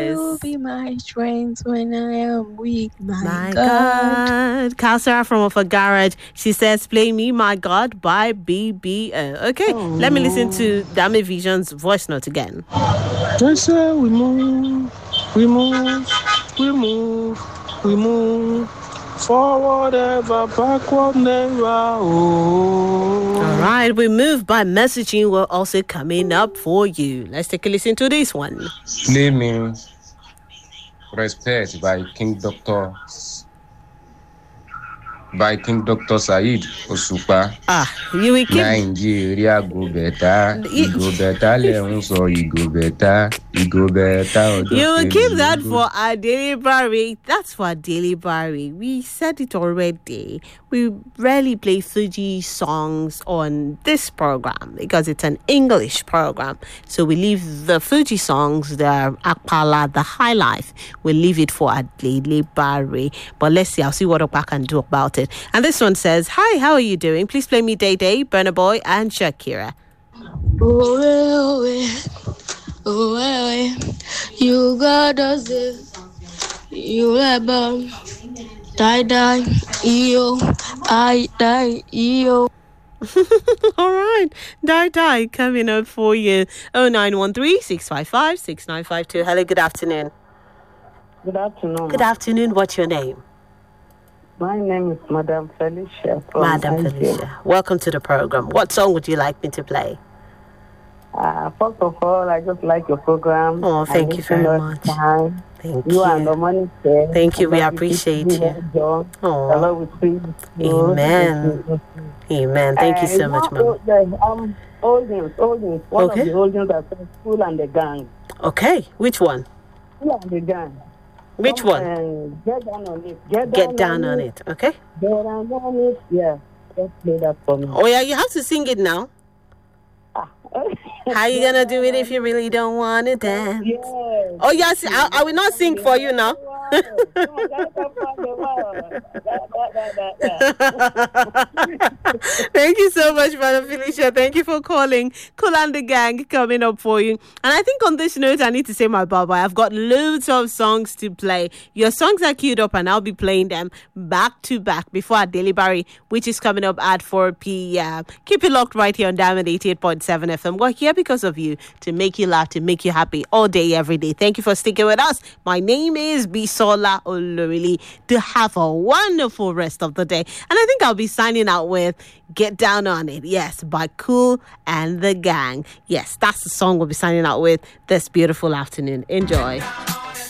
Yes. You be my strength when I am weak, My God. Kausara from Off a Garage. She says, play me, my God, by BBO. Okay, let me listen to Dami Vision's voice note again. They say we move, we move, we move, we move. Forward ever, backward never. Oh. All right, we move by messaging. We're also coming up for you. Let's take a listen to this one. Play me Respect by King Dr. Said Osupa. You will keep Nigeria go better. You go better. You go better. You go better. You will keep that for our daily Barry. That's for our daily Barry. We said it already. We rarely play Fuji songs on this program because it's an English program. So we leave the Fuji songs, the Akpala, the High Life. We leave it for our daily Barry. But let's see. I'll see what Opa can do about it. And this one says, hi, how are you doing? Please play me Day Day, Burna Boy, and Shakira. You got us there. You ever die, yo, I die, yo. All right, die coming up for you. 0913-655-6952. Hello, good afternoon. Good afternoon. Good afternoon. What's your name? My name is Madam Felicia. Madam Felicia. Welcome to the program. What song would you like me to play? First of all, I just like your program. Oh, thank you very much. Thank you. And the money share. Thank you. We appreciate you. Hello, with you. Amen. Amen. Thank you so much, Mama. Oldings. One of the oldings that says School and the Gang. Okay. Which one? School and the Gang. Which one? Get down on it. Get down on it. Okay. Get down on it. Yeah. Just play that for me. Oh, yeah. You have to sing it now. How you gonna do it if you really don't want to dance? Yes. Oh, yes. I will not sing for you now. Thank you so much, Madam Felicia. Thank you for calling. Cool and the Gang coming up for you. And I think on this note, I need to say my bye-bye. I've got loads of songs to play. Your songs are queued up and I'll be playing them back to back before our Daily Barry, which is coming up at 4 p.m. Keep it locked right here on Diamond 88.7 FM. We're here because of you, to make you laugh, to make you happy all day, every day. Thank you for sticking with us. My name is Bisola Olorili. To have a wonderful rest of the day. And I think I'll be signing out with Get Down on It. Yes, by Cool and the Gang. Yes, that's the song we'll be signing out with this beautiful afternoon. Enjoy.